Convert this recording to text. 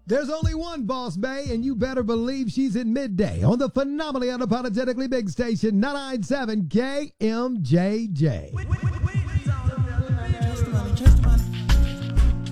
There's only one Boss Bay, and you better believe she's at midday on the phenomenally unapologetically big station 997 KMJJ. Just the money.